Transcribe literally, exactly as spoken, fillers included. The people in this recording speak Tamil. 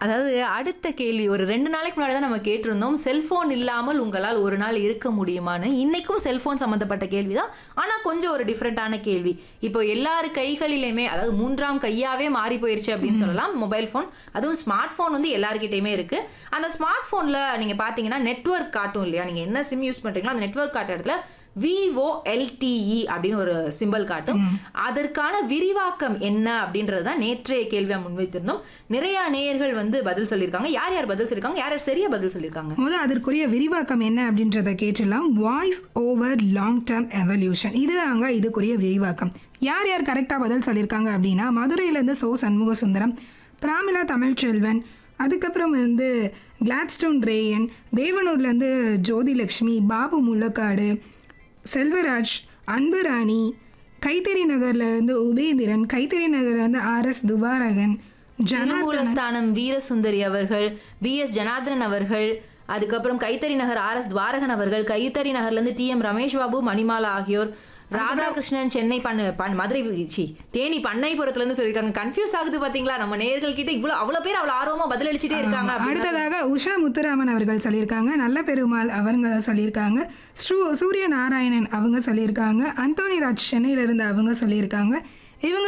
அதாவது அடுத்த கேள்வி ஒரு ரெண்டு நாளைக்கு முன்னாடி தான் நம்ம கேட்டிருந்தோம். செல்ஃபோன் இல்லாமல் உங்களால் ஒரு நாள் இருக்க முடியுமான்னு. இன்னைக்கும் செல்ஃபோன் சம்மந்தப்பட்ட கேள்வி தான். ஆனா கொஞ்சம் ஒரு டிஃபரெண்டான கேள்வி. இப்போ எல்லார் கைகளிலுமே அதாவது மூன்றாம் கையாவே மாறி போயிருச்சு அப்படின்னு சொல்லலாம் மொபைல் ஃபோன். அதுவும் ஸ்மார்ட் ஃபோன் வந்து எல்லார்கிட்டயுமே இருக்கு. அந்த ஸ்மார்ட் ஃபோன்ல நீங்க பாத்தீங்கன்னா நெட்வொர்க் காட்டும் இல்லையா? நீங்க என்ன சிம் யூஸ் பண்றீங்களோ அந்த நெட்வொர்க் காட்டுற இடத்துல விஓஎல்டிஇ அப்படின்னு ஒரு சிம்பல் காட்டும். அதற்கான விரிவாக்கம் என்ன அப்படின்றது தான் நேற்றைய கேள்வியா முன்வைத்திருந்தோம். நிறைய நேயர்கள் வந்து பதில் சொல்லியிருக்காங்க. யார் யார் பதில் சொல்லியிருக்காங்க, யார் யார் சரியா பதில் சொல்லியிருக்காங்க? முதல் அதற்குரிய விரிவாக்கம் என்ன அப்படின்றத கேட்டுலாம். Voice over long term evolution, இதுதாங்க இதுக்குரிய விரிவாக்கம். யார் யார் கரெக்டாக பதில் சொல்லியிருக்காங்க அப்படின்னா, மதுரையிலேருந்து சோ சண்முக சுந்தரம், பிராமிலா தமிழ்ச்செல்வன், அதுக்கப்புறம் வந்து கிளாட்ஸ்டோன் ரேயன், தேவனூர்லேருந்து ஜோதிலக்ஷ்மி, பாபு முள்ளக்காடு, செல்வராஜ், அன்புராணி, கைத்தறி நகர்லேருந்து உபேந்திரன், கைத்தறி நகர்லேருந்து ஆர் எஸ் துவாரகன், ஜனமூலஸ்தானம் வீரசுந்தரி அவர்கள், பி எஸ் ஜனார்தனன் அவர்கள், அதுக்கப்புறம் கைத்தறி நகர் ஆர் எஸ் துவாரகன் அவர்கள், கைத்தறி நகர்ல இருந்து டி எம் ரமேஷ் பாபு, மணிமாலா ஆகியோர், ராதாகிருஷ்ணன் சென்னை பண்ண மதுரை சி தேனி பண்ணைபுரத்துல இருந்து சொல்லியிருக்காங்க. கன்ஃபியூஸ் ஆகுது பாத்தீங்களா நம்ம நேயர்கள் கிட்ட. இவ்வளவு அவ்வளவு பேர் அவ்வளவு ஆர்வமா பதில் அளிச்சுட்டே இருக்காங்க. அடுத்ததாக உஷா முத்துராமன் அவர்கள் சொல்லியிருக்காங்க. நல்ல பெருமாள் அவங்க சொல்லியிருக்காங்க. ஸ்ரூ சூரிய நாராயணன் அவங்க சொல்லியிருக்காங்க. அந்தோனி ராஜ் சென்னையில இருந்து அவங்க சொல்லியிருக்காங்க. இவங்க